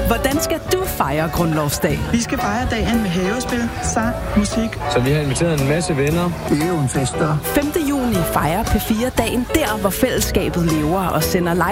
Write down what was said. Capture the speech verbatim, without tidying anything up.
Hvordan skal du fejre grundlovsdag? Vi skal fejre dagen med havespil, sang, musik. Så vi har inviteret en masse venner. Det er jo en fest, der. femte juni fejrer P fire dagen der, hvor fællesskabet lever og sender live